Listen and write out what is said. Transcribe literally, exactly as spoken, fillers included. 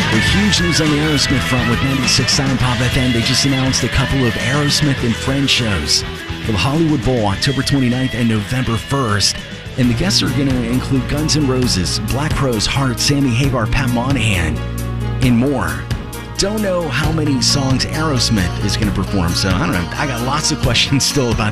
The huge news on the Aerosmith front with ninety-six point nine Pop F M. They just announced a couple of Aerosmith and Friends shows for the Hollywood Bowl, October twenty-ninth and November first. And the guests are going to include Guns N' Roses, Black Crowes, Heart, Sammy Hagar, Pat Monahan, and more. Don't know how many songs Aerosmith is going to perform, so I don't know. I got lots of questions still about